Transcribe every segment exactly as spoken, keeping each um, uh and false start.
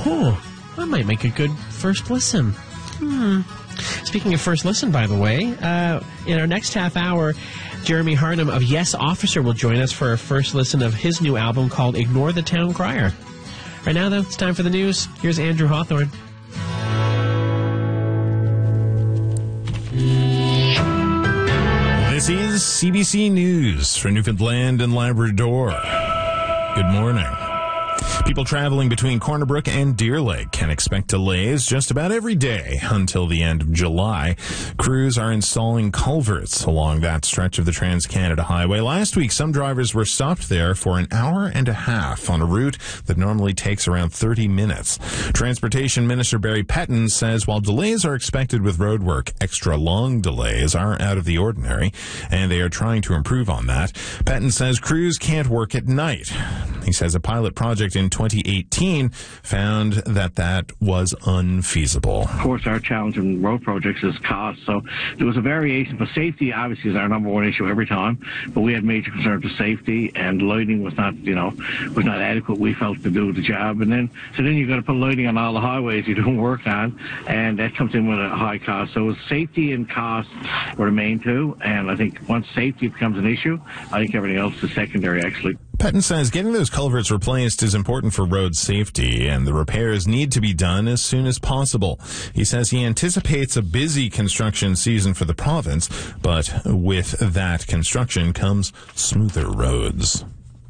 Oh, that might make a good first listen. Hmm. Speaking of first listen, by the way, uh, in our next half hour, Jeremy Harnum of Yes Officer will join us for our first listen of his new album called Ignore the Town Crier. Right now, though, it's time for the news. Here's Andrew Hawthorne. This is C B C News for Newfoundland and Labrador. Good morning. People traveling between Corner Brook and Deer Lake can expect delays just about every day until the end of July. Crews are installing culverts along that stretch of the Trans-Canada Highway. Last week, some drivers were stopped there for an hour and a half on a route that normally takes around thirty minutes. Transportation Minister Barry Petton says while delays are expected with roadwork, extra long delays are out of the ordinary, and they are trying to improve on that. Petton says crews can't work at night. He says a pilot project in twenty eighteen found that that was unfeasible. Of course, our challenge in road projects is cost, so there was a variation, but safety obviously is our number one issue every time, but we had major concerns with safety, and lighting was not, you know, was not adequate, we felt, to do the job. And then, so then you've got to put lighting on all the highways you don't work on, and that comes in with a high cost. So safety and cost were the main two, and I think once safety becomes an issue, I think everything else is secondary, actually. Petton says getting those culverts replaced is important for road safety, and the repairs need to be done as soon as possible. He says he anticipates a busy construction season for the province, but with that construction comes smoother roads.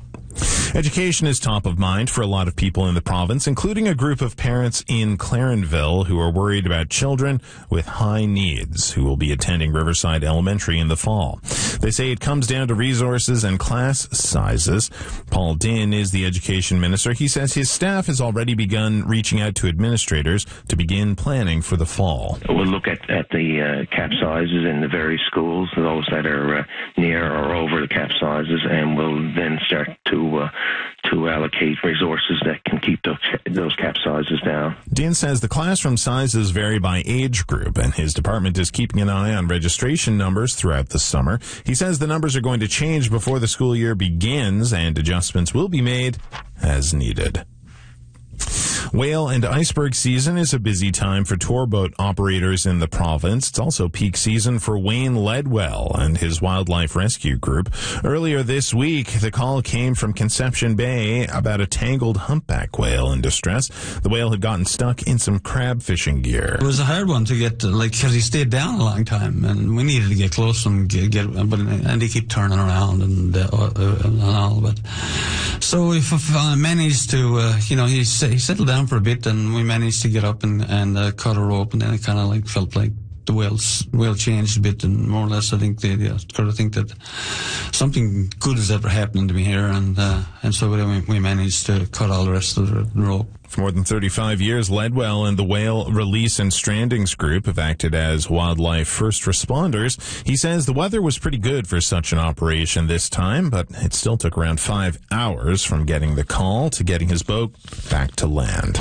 Education is top of mind for a lot of people in the province, including a group of parents in Clarenville who are worried about children with high needs who will be attending Riverside Elementary in the fall. They say it comes down to resources and class sizes. Paul Dinn is the education minister. He says his staff has already begun reaching out to administrators to begin planning for the fall. We'll look at, at the uh, cap sizes in the various schools, those that are uh, near or over the cap sizes, and we'll then start to uh, to allocate resources that can keep those, those cap sizes down. Dean says the classroom sizes vary by age group, and his department is keeping an eye on registration numbers throughout the summer. He says the numbers are going to change before the school year begins, and adjustments will be made as needed. Whale and iceberg season is a busy time for tour boat operators in the province. It's also peak season for Wayne Ledwell and his wildlife rescue group. Earlier this week, the call came from Conception Bay about a tangled humpback whale in distress. The whale had gotten stuck in some crab fishing gear. It was a hard one to get, like, because he stayed down a long time, and we needed to get close and get, get but and they keep turning around and, uh, uh, and all. But so we uh, managed to, uh, you know, he he settled down for a bit, and we managed to get up and, and uh, cut a rope, and then it kind of like felt like the whale's whale changed a bit, and more or less I think they yeah, kind of think that something good is ever happening to me here, and uh, and so we, we managed to cut all the rest of the rope. For more than thirty-five years, Ledwell and the Whale Release and Strandings Group have acted as wildlife first responders. He says the weather was pretty good for such an operation this time, but it still took around five hours from getting the call to getting his boat back to land.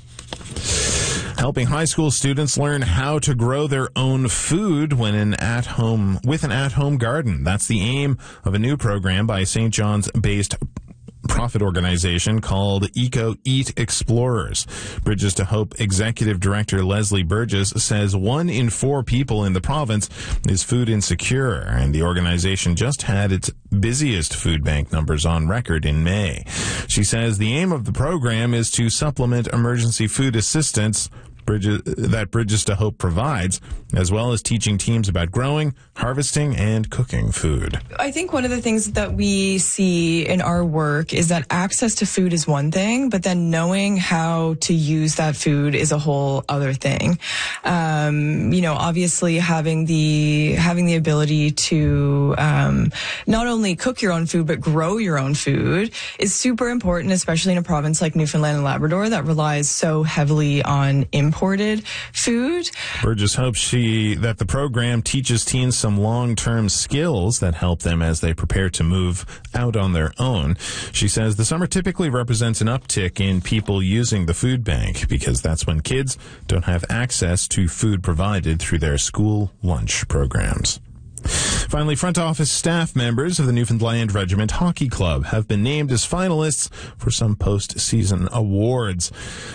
Helping high school students learn how to grow their own food when an at-home with an at-home garden. That's the aim of a new program by Saint John's-based profit organization called Eco Eat Explorers. Bridges to Hope Executive Director Leslie Burgess says one in four people in the province is food insecure, and the organization just had its busiest food bank numbers on record in May. She says the aim of the program is to supplement emergency food assistance Bridges, that Bridges to Hope provides, as well as teaching teams about growing, harvesting, and cooking food. I think one of the things that we see in our work is that access to food is one thing, but then knowing how to use that food is a whole other thing. Um, you know, obviously having the having the ability to um, not only cook your own food but grow your own food is super important, especially in a province like Newfoundland and Labrador that relies so heavily on import. Imported food. Burgess hopes she that the program teaches teens some long-term skills that help them as they prepare to move out on their own. She says the summer typically represents an uptick in people using the food bank because that's when kids don't have access to food provided through their school lunch programs. Finally, front office staff members of the Newfoundland Regiment Hockey Club have been named as finalists for some post-season awards.